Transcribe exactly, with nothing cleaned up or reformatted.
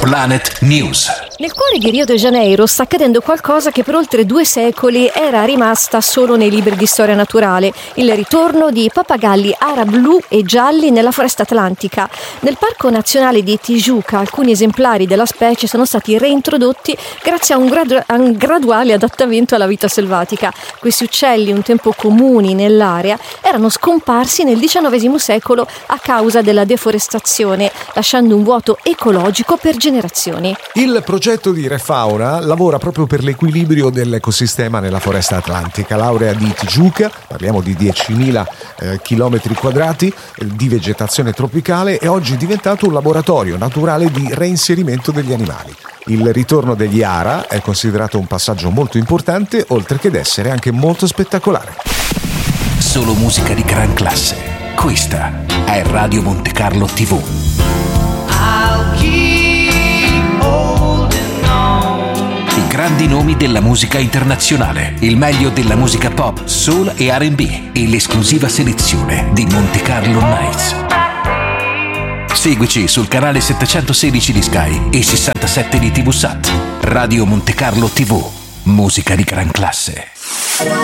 Planet News. Nel cuore di Rio de Janeiro sta accadendo qualcosa che per oltre due secoli era rimasta solo nei libri di storia naturale: il ritorno di pappagalli ara blu e gialli nella foresta atlantica. Nel Parco Nazionale di Tijuca alcuni esemplari della specie sono stati reintrodotti grazie a un, gradu- a un graduale adattamento alla vita selvatica. Questi uccelli, un tempo comuni nell'area, erano scomparsi nel diciannovesimo secolo a causa della deforestazione, lasciando un vuoto ecologico per generazioni. Il progetto di Refauna lavora proprio per l'equilibrio dell'ecosistema nella foresta atlantica. L'area di Tijuca, parliamo di diecimila eh, chilometri quadrati di vegetazione tropicale, è oggi diventato un laboratorio naturale di reinserimento degli animali. Il ritorno degli ara è considerato un passaggio molto importante, oltre che essere anche molto spettacolare. Solo musica di gran classe. Questa è Radio Monte Carlo tivù. I grandi nomi della musica internazionale, il meglio della musica pop, soul e R and B e l'esclusiva selezione di Monte Carlo Nights. Seguici sul canale settecentosedici di Sky e sessantasette di tivù Sat. Radio Monte Carlo tivù, musica di gran classe.